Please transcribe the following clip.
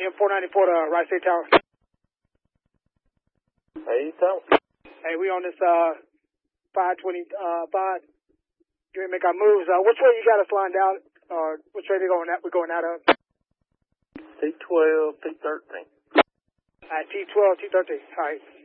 M494 to Rice State Tower. Hey, Tom. Hey, we on this 525. Going to make our moves. Which way you got us lined out? Or which way we're going out of? T12, T13. T12, T13. All right.